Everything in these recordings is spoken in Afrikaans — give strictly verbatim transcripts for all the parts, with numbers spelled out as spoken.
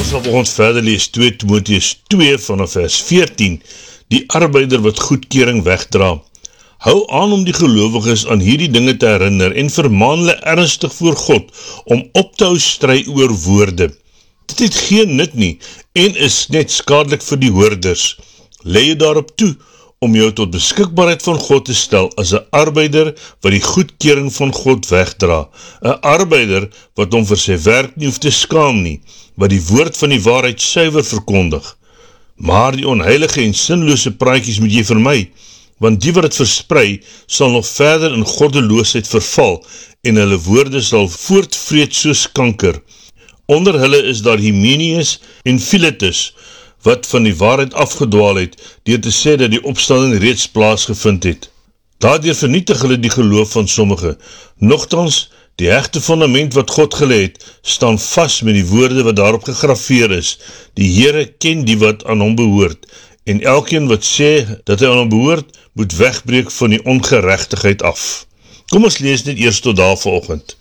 sal ons verder lees twee Timotheus twee vanaf vers veertien, die arbeider wat goedkeuring wegdra. Hou aan om die gelowiges aan hierdie dinge te herinner en vermaan hulle ernstig voor God om op te hou stry oor woorde. Dit het geen nut nie en is net skadelik vir die hoorders. Lei jy daarop toe om jou tot beskikbaarheid van God te stel as 'n arbeider wat die goedkeuring van God wegdra. 'n Arbeider wat hom vir sy werk nie hoef te skaam nie, wat die woord van die waarheid suiwer verkondig. Maar die onheilige en sinlose praatjies moet jy vermy, want die wat het versprei sal nog verder in goddeloosheid verval en hulle woorde sal voortvreet soos kanker. Onder hulle is daar Hymenius en Philetus, wat van die waarheid afgedwaal het, deur te sê dat die opstanding reeds plaasgevind het. Daardeur vernietig hulle die geloof van sommige. Nogtans, die hegte fundament wat God gelê het, staan vas met die woorde wat daarop gegraveer is. Die Here ken die wat aan hom behoort, en elkeen wat sê dat hy aan hom behoort, moet wegbreek van die ongeregtigheid af. Kom ons lees net eers tot daar vanoggend.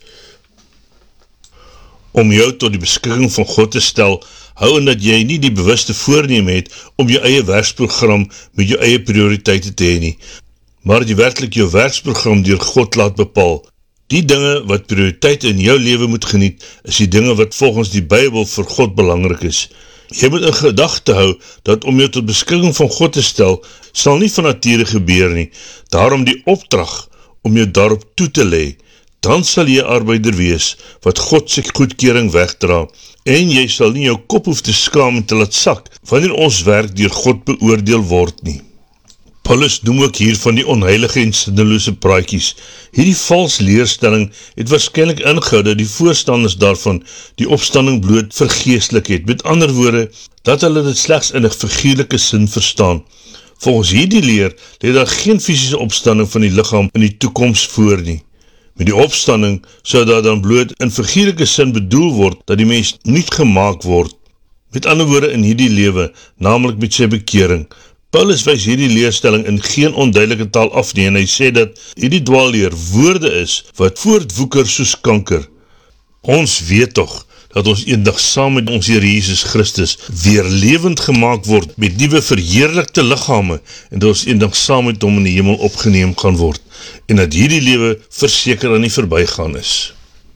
Om jou tot die beskikking van God te stel, hou in dat jy nie die bewuste voorneem het om jou eie werksprogram met jou eie prioriteite te hê nie, maar jy werklik jou werksprogram deur God laat bepaal. Die dinge wat prioriteit in jou lewe moet geniet, is die dinge wat volgens die Bybel vir God belangrik is. Jy moet in gedagte hou dat om jou tot beskikking van God te stel, sal nie van nature gebeur nie, daarom die opdrag om jou daarop toe te lê. Dan sal jy arbeider wees, wat God sy goedkeuring wegdra, en jy sal nie jou kop hoef te skaam en te laat sak, wanneer ons werk deur God beoordeel word nie. Paulus noem ook hier van die onheilige en sinneloose praatjies. Hierdie vals leerstelling het waarskynlik ingehou dat die voorstanders daarvan die opstanding bloot vergeestelik het, met ander woorde, dat hulle dit slegs in 'n figuurlike sin verstaan. Volgens hierdie leer lê daar geen fisiese opstanding van die liggaam in die toekoms voor nie. Met die opstanding sou daar dan bloot in figuurlike sin bedoel word dat die mens nuut gemaak word. Met ander woorde in hierdie lewe, naamlik met sy bekering. Paulus wys hierdie leerstelling in geen onduidelike taal af nie en hy sê dat hierdie dwaalleer woorde is wat voortwoeker soos kanker. Ons weet tog dat ons eendag saam met ons Here Jesus Christus weer lewend gemaak word met nuwe verheerlikte liggame en dat ons eendag saam met hom in die hemel opgeneem gaan word en dat hierdie lewe verseker aan die verbygaan is.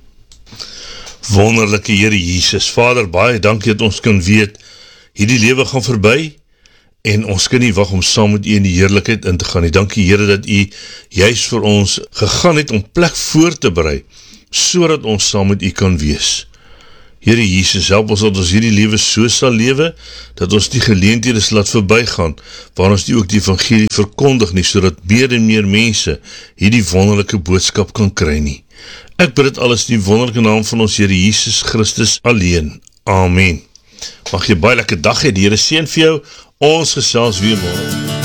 Wonderlike Here Jesus, Vader, baie dankie dat ons kan weet, hierdie lewe gaan verby en ons kan nie wag om saam met U in die heerlikheid in te gaan nie. Dankie Here dat U juist vir ons gegaan het om plek voor te berei, sodat ons saam met U kan wees. Here Jesus, help ons dat ons hierdie lewe so sal lewe, dat ons die geleenthede sal laat verbygaan, waar ons die ook die evangelie verkondig nie, sodat meer en meer mense hierdie wonderlike boodskap kan kry nie. Ek bid dit alles in die wonderlike naam van ons Here Jesus Christus alleen. Amen. Mag jy baie lekker dag hê, die Here seën vir jou, ons gesels weer môre.